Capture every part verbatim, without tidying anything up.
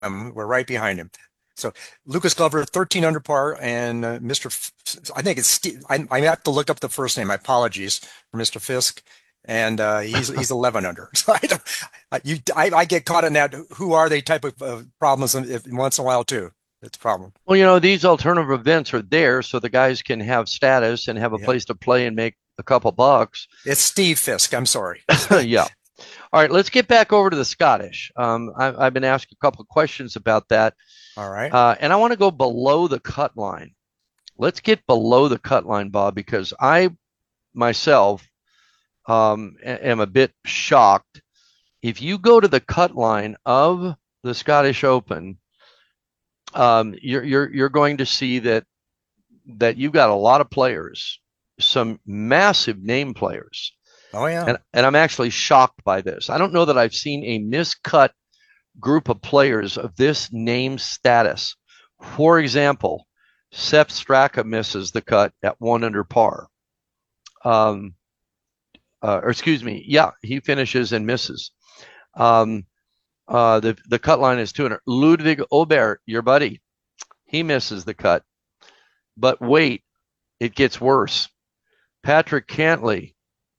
Um, we're right behind him. So Lucas Glover, thirteen under par, and uh, mister F I think it's Steve. I, I have to look up the first name. My apologies for mister Fisk, and uh, he's he's eleven under. So I don't, I, you, I, I get caught in that. Who are they type of uh, problems if, once in a while too. It's a problem. Well, you know, these alternative events are there so the guys can have status and have a Yeah, place to play and make a couple bucks. it's Steve Fisk. I'm sorry. Yeah. All right, let's get back over to the Scottish. Um, I, I've been asked a couple of questions about that, All right. uh, and I want to go below the cut line. Let's get below the cut line, Bob, because I myself um, am a bit shocked. If you go to the cut line of the Scottish Open, um, you're you're you're going to see that that you've got a lot of players, some massive name players, Oh yeah. and and I'm actually shocked by this. I don't know that I've seen a miscut group of players of this name status. For example, Sepp Straka misses the cut at one under par. Um, uh, or excuse me, yeah, he finishes and misses. Um, uh, the the cut line is two hundred. Ludwig Obert, your buddy, he misses the cut. But wait, it gets worse. Patrick Cantley.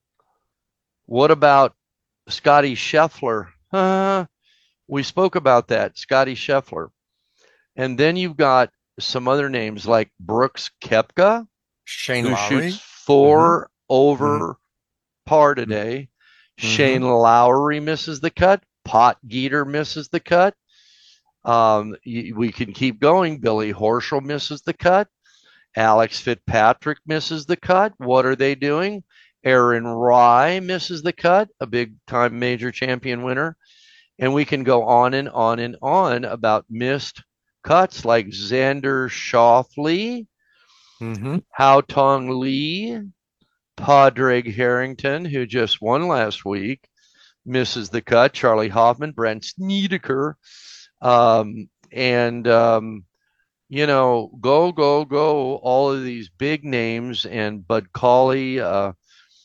What about Scotty Scheffler? Uh, we spoke about that, Scotty Scheffler. And then you've got some other names like Brooks Koepka, Shane who shoots Lowry. Mm-hmm. four Mm-hmm. over par today. Mm-hmm. Shane Lowry misses the cut. Pot Geeter misses the cut. Um, we can keep going. Billy Horschel misses the cut. Alex Fitzpatrick misses the cut. What are they doing? Aaron Rai misses the cut, a big time major champion winner. And we can go on and on and on about missed cuts like Xander Schauffele, Mm-hmm. Hao Tong Lee, Padraig Harrington, who just won last week, misses the cut. Charlie Hoffman, Brent Snedeker, um, and um, you know, go, go, go, all of these big names and Bud Cauley. Uh,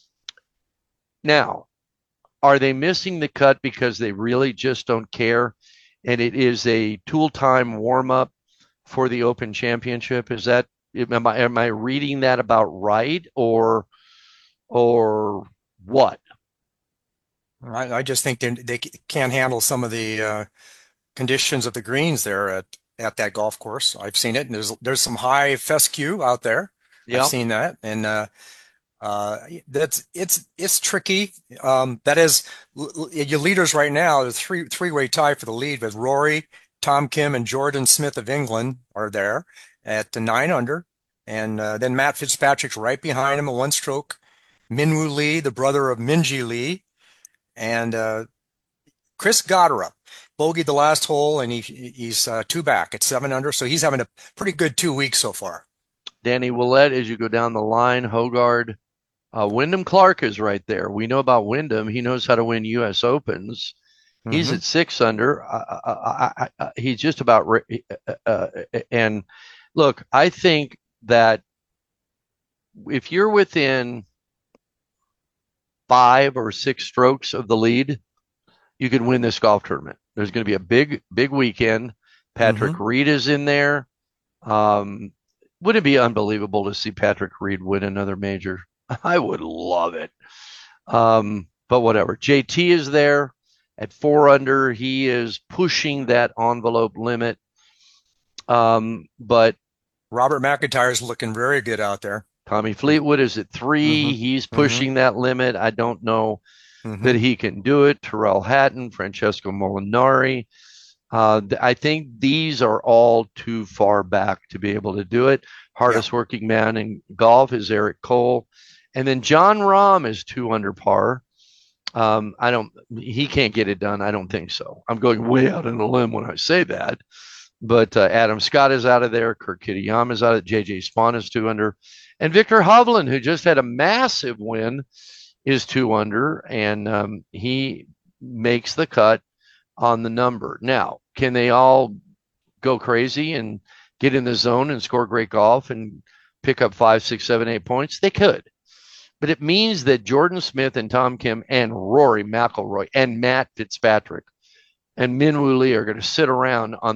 now, are they missing the cut because they really just don't care? And it is a tool time warm up for the Open Championship. Is that am I am I reading that about right or or what? I, I just think they they can't handle some of the uh, conditions of the greens there at at that golf course. I've seen it, and there's there's some high fescue out there. I've Yeah. seen that, and uh, uh, that's it's it's tricky. Um, that is, your leaders right now. The three three way tie for the lead with Rory, Tom Kim, and Jordan Smith of England are there at the nine under, and uh, then Matt Fitzpatrick's right behind him, a one stroke. Minwoo Lee, the brother of Minjee Lee, and uh, Chris Goddard bogeyed the last hole, and he he's uh, two back at seven under, so he's having a pretty good two weeks so far. Danny Willett, as you go down the line, Hogard, uh, Wyndham Clark is right there. We know about Wyndham. He knows how to win U S Opens. He's Hmm. at six under. Uh, I, I, I, he's just about. Re- uh, uh, and look, I think that if you're within five or six strokes of the lead, you can win this golf tournament. There's going to be a big, big weekend. Hmm. Patrick Reed is in there. Um, would it be unbelievable to see Patrick Reed win another major? I would love it. Um, but whatever. J T is there at four under. He is pushing that envelope limit. Um, but Robert McIntyre's looking very good out there. Tommy Fleetwood is at Hmm. three. He's Hmm. pushing that limit. I don't know that Hmm. he can do it. Terrell Hatton, Francesco Molinari. Uh, I think these are all too far back to be able to do it. Yeah. Hardest working man in golf is Eric Cole. And then Jon Rahm is two under par. Um, I don't, he can't get it done. I don't think so. I'm going way out on a limb when I say that. But uh, Adam Scott is out of there. Kurt Kitayama is out of it. J J Spawn is two under. And Victor Hovland, who just had a massive win, is two under. And um, he makes the cut on the number. Now, can they all go crazy and get in the zone and score great golf and pick up five, six, seven, eight points? They could. But it means that Jordan Smith and Tom Kim and Rory McIlroy and Matt Fitzpatrick and Min Woo Lee are going to sit around on